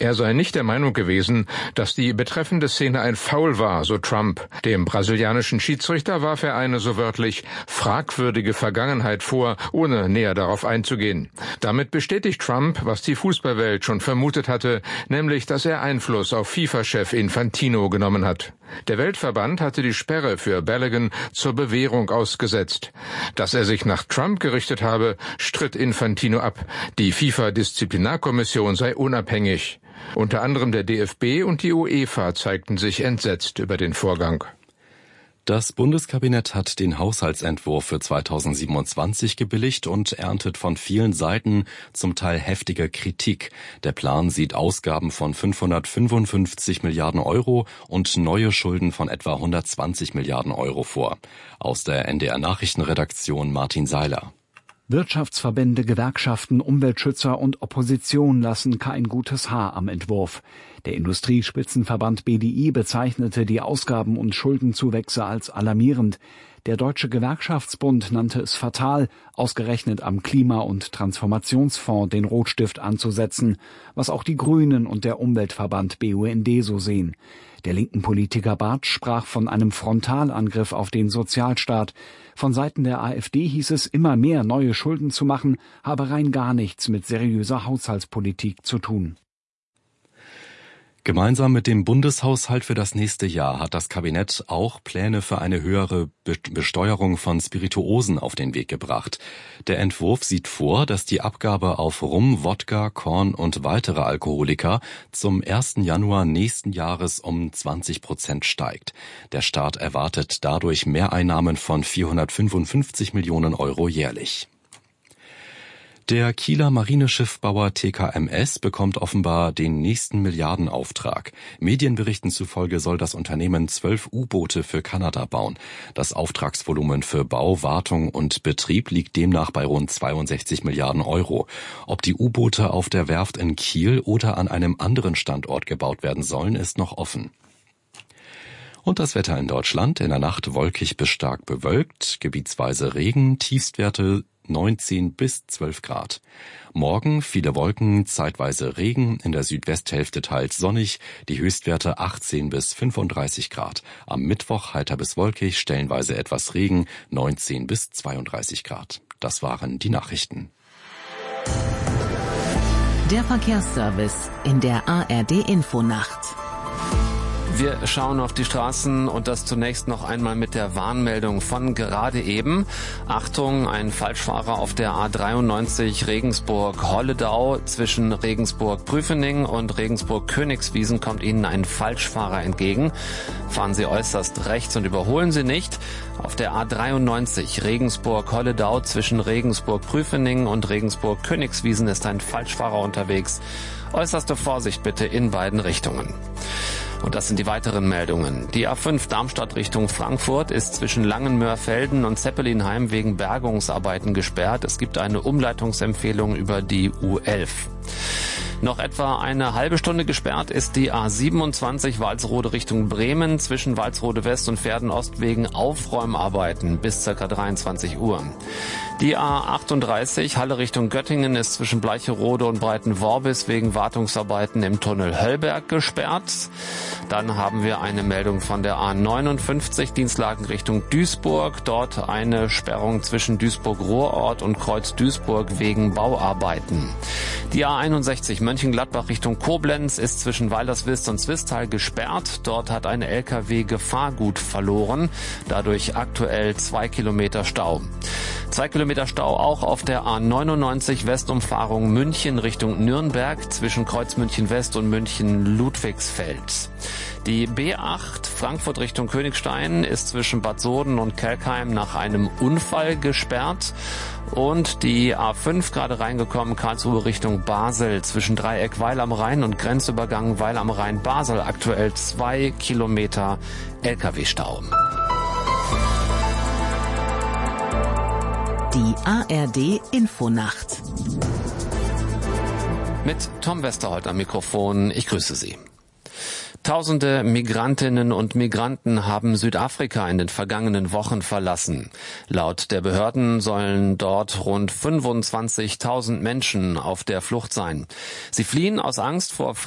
Er sei nicht der Meinung gewesen, dass die betreffende Szene ein Foul war, so Trump. Dem brasilianischen Schiedsrichter warf er eine, so wörtlich, fragwürdige Vergangenheit vor, ohne näher darauf einzugehen. Damit bestätigt Trump, was die Fußballwelt schon vermutet hatte, nämlich, dass er Einfluss auf FIFA-Chef Infantino genommen hat. Der Weltverband hatte die Sperre für Balogun zur Bewährung ausgesetzt. Dass er sich nach Trump gerichtet habe, stritt Infantino ab. Die FIFA-Disziplinarkommission sei unabhängig. Unter anderem der DFB und die UEFA zeigten sich entsetzt über den Vorgang. Das Bundeskabinett hat den Haushaltsentwurf für 2027 gebilligt und erntet von vielen Seiten zum Teil heftige Kritik. Der Plan sieht Ausgaben von 555 Milliarden Euro und neue Schulden von etwa 120 Milliarden Euro vor. Aus der NDR-Nachrichtenredaktion Martin Seiler. Wirtschaftsverbände, Gewerkschaften, Umweltschützer und Opposition lassen kein gutes Haar am Entwurf. Der Industriespitzenverband BDI bezeichnete die Ausgaben- und Schuldenzuwächse als alarmierend. Der Deutsche Gewerkschaftsbund nannte es fatal, ausgerechnet am Klima- und Transformationsfonds den Rotstift anzusetzen, was auch die Grünen und der Umweltverband BUND so sehen. Der linken Politiker Bartsch sprach von einem Frontalangriff auf den Sozialstaat. Von Seiten der AfD hieß es, immer mehr neue Schulden zu machen, habe rein gar nichts mit seriöser Haushaltspolitik zu tun. Gemeinsam mit dem Bundeshaushalt für das nächste Jahr hat das Kabinett auch Pläne für eine höhere Besteuerung von Spirituosen auf den Weg gebracht. Der Entwurf sieht vor, dass die Abgabe auf Rum, Wodka, Korn und weitere Alkoholiker zum 1. Januar nächsten Jahres um 20% steigt. Der Staat erwartet dadurch Mehreinnahmen von 455 Millionen Euro jährlich. Der Kieler Marineschiffbauer TKMS bekommt offenbar den nächsten Milliardenauftrag. Medienberichten zufolge soll das Unternehmen 12 U-Boote für Kanada bauen. Das Auftragsvolumen für Bau, Wartung und Betrieb liegt demnach bei rund 62 Milliarden Euro. Ob die U-Boote auf der Werft in Kiel oder an einem anderen Standort gebaut werden sollen, ist noch offen. Und das Wetter in Deutschland: in der Nacht wolkig bis stark bewölkt, gebietsweise Regen, Tiefstwerte 19 bis 12 Grad. Morgen viele Wolken, zeitweise Regen, in der Südwesthälfte teils sonnig, die Höchstwerte 18 bis 35 Grad. Am Mittwoch heiter bis wolkig, stellenweise etwas Regen, 19 bis 32 Grad. Das waren die Nachrichten. Der Verkehrsservice in der ARD-Infonacht. Wir schauen auf die Straßen und das zunächst noch einmal mit der Warnmeldung von gerade eben. Achtung, ein Falschfahrer auf der A93 Regensburg-Holledau. Zwischen Regensburg-Prüfening und Regensburg-Königswiesen kommt Ihnen ein Falschfahrer entgegen. Fahren Sie äußerst rechts und überholen Sie nicht. Auf der A93 Regensburg-Holledau zwischen Regensburg-Prüfening und Regensburg-Königswiesen ist ein Falschfahrer unterwegs. Äußerste Vorsicht bitte in beiden Richtungen. Und das sind die weiteren Meldungen. Die A5 Darmstadt Richtung Frankfurt ist zwischen Langenmörfelden und Zeppelinheim wegen Bergungsarbeiten gesperrt. Es gibt eine Umleitungsempfehlung über die U11. Noch etwa eine halbe Stunde gesperrt ist die A27 Walsrode Richtung Bremen zwischen Walsrode West und Verden Ost wegen Aufräumarbeiten bis ca. 23 Uhr. Die A38 Halle Richtung Göttingen ist zwischen Bleicherode und Breitenworbis wegen Wartungsarbeiten im Tunnel Höllberg gesperrt. Dann haben wir eine Meldung von der A59 Dienstlagen Richtung Duisburg. Dort eine Sperrung zwischen Duisburg-Ruhrort und Kreuz Duisburg wegen Bauarbeiten. Die A61 Mönchengladbach Richtung Koblenz ist zwischen Walderswist und Zwistal gesperrt. Dort hat ein LKW Gefahrgut verloren. Dadurch aktuell 2 Kilometer Stau. 2 Kilometer Stau auch auf der A99 Westumfahrung München Richtung Nürnberg zwischen Kreuz München West und München Ludwigsfeld. Die B8 Frankfurt Richtung Königstein ist zwischen Bad Soden und Kelkheim nach einem Unfall gesperrt. Und die A5 gerade reingekommen, Karlsruhe Richtung Basel zwischen Dreieck Weil am Rhein und Grenzübergang Weil am Rhein Basel aktuell 2 Kilometer LKW-Stau. Die ARD-Infonacht. Mit Tom Westerholt am Mikrofon. Ich grüße Sie. Tausende Migrantinnen und Migranten haben Südafrika in den vergangenen Wochen verlassen. Laut der Behörden sollen dort rund 25.000 Menschen auf der Flucht sein. Sie fliehen aus Angst vor